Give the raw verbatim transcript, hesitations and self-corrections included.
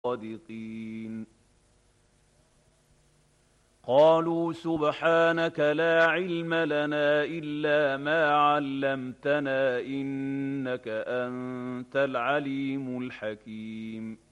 الصادقين قالوا سبحانك لا علم لنا إلا ما علمتنا إنك أنت العليم الحكيم